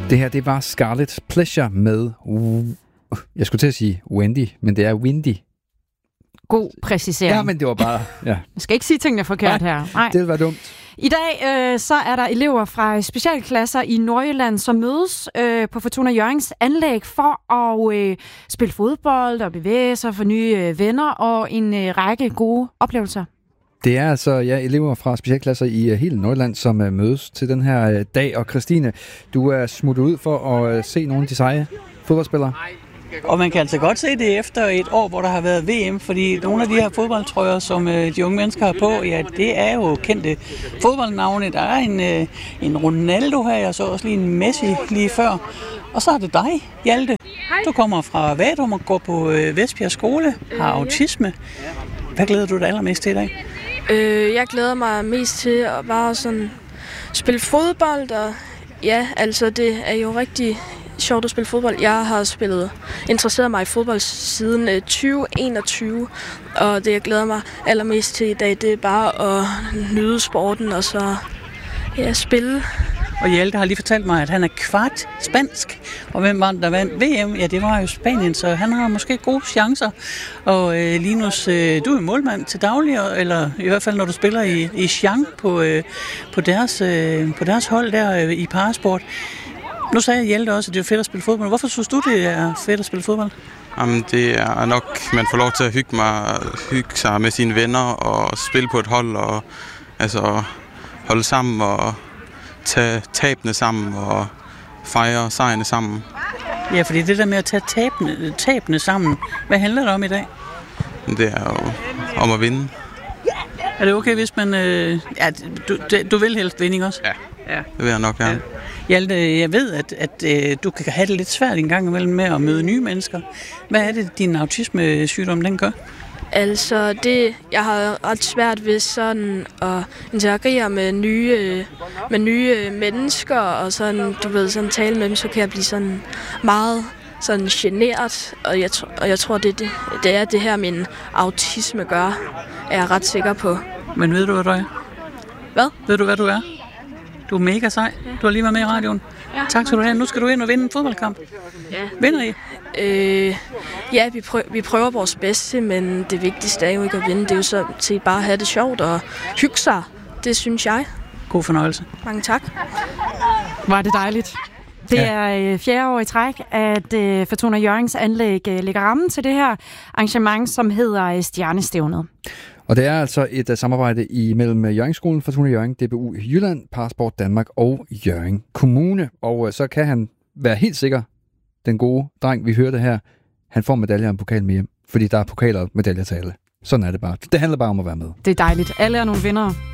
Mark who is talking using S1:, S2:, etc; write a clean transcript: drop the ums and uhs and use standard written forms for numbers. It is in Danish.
S1: Det her, det var Scarlet Pleasure med, jeg skulle til at sige Wendy, men det er Windy.
S2: God præcisering.
S1: Ja, men det var bare, ja.
S2: Jeg skal ikke sige tingene forkert her. Nej.
S1: Det var dumt.
S2: I dag så er der elever fra specialklasser i Nordjylland, som mødes på Fortuna Hjørrings anlæg for at spille fodbold og bevæge sig for nye venner og en række gode oplevelser.
S1: Det er altså elever fra specialklasser i hele Nordjylland, som mødes til den her dag. Og Christine, du er smuttet ud for at se nogle af de seje fodboldspillere.
S3: Og man kan altså godt se det efter et år, hvor der har været VM, fordi nogle af de her fodboldtrøjer, som de unge mennesker har på, ja, det er jo kendte fodboldnavne. Der er en Ronaldo her, jeg så også lige en Messi lige før. Og så er det dig, Hjalte. Du kommer fra Vadum og går på Vestbjerg skole, har autisme. Hvad glæder du dig allermest til i dag?
S4: Jeg glæder mig mest til at bare sådan spille fodbold, og ja, altså det er jo rigtig sjovt at spille fodbold. Jeg har interesseret mig i fodbold siden 2021, og det jeg glæder mig allermest til i dag, det er bare at nyde sporten og så spille.
S3: Og Hjalte har lige fortalt mig, at han er kvart spansk, og hvem var der vandt VM? Ja, det var jo Spanien, så han har måske gode chancer. Og Linus, du er målmand til daglig, eller i hvert fald når du spiller i Xiang på deres hold der i parasport. Nu sagde Hjalte også, at det er fedt at spille fodbold. Hvorfor synes du, det er fedt at spille fodbold?
S5: Jamen, det er nok, man får lov til at hygge sig med sine venner og spille på et hold og altså holde sammen og tage tabene sammen og fejre sejrene sammen.
S3: Ja, fordi det der med at tage tabene sammen, hvad handler det om i dag?
S5: Det er jo om at vinde.
S3: Er det okay, hvis man... du vil helst vinde, også?
S5: Ja, det vil jeg nok gerne.
S3: Ja. Hjalte, jeg ved, at du kan have det lidt svært en gang imellem med at møde nye mennesker. Hvad er det, din autisme-sygdom, den gør?
S4: Altså, jeg har ret svært ved sådan at interagere med nye mennesker, og sådan, du ved, sådan tale med dem, så kan jeg blive sådan meget sådan genert, og jeg tror, det er det her, min autisme gør, er jeg ret sikker på.
S3: Men ved du, hvad du er?
S4: Hvad?
S3: Ved du, hvad du er? Du er mega sej. Ja. Du har lige været med i radioen. Ja. Tak skal du have. Nu skal du ind og vinde en fodboldkamp.
S4: Ja.
S3: Vinder I?
S4: Ja, vi prøver vores bedste, men det vigtigste er jo ikke at vinde. Det er jo så til bare at have det sjovt og hygge sig. Det synes jeg.
S3: God fornøjelse.
S4: Mange tak.
S2: Var det dejligt. Det er 4. år i træk, at Fortuna Hjørrings anlæg lægger rammen til det her arrangement, som hedder Stjernestævnet.
S1: Og det er altså et samarbejde imellem Hjørringskolen, Fortuna Hjørring, DBU Jylland, Parasport Danmark og Hjørring Kommune. Og så kan han være helt sikker, den gode dreng, vi hørte her, han får medaljer og en pokal med hjem, fordi der er pokaler og medaljer til alle. Sådan er det bare. Det handler bare om at være med.
S2: Det er dejligt. Alle er nogle vindere.